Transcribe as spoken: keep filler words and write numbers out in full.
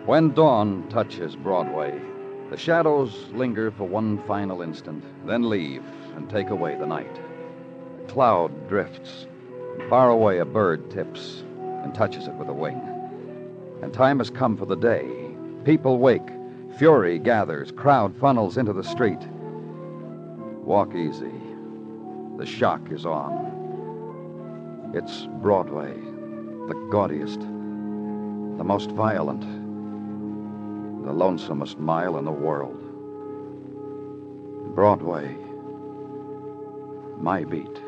When dawn touches Broadway, the shadows linger for one final instant, then leave and take away the night. A cloud drifts. Far away, a bird tips and touches it with a wing. And time has come for the day. People wake. Fury gathers. Crowd funnels into the street. Walk easy. The shock is on. It's Broadway, the gaudiest, the most violent, the lonesomest mile in the world. Broadway, my beat.